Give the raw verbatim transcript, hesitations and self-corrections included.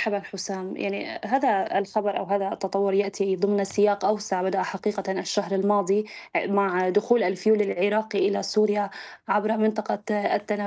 مرحبًا حسام، يعني هذا الخبر أو هذا التطور يأتي ضمن سياق أوسع بدأ حقيقة الشهر الماضي مع دخول الفيول العراقي إلى سوريا عبر منطقة التنابية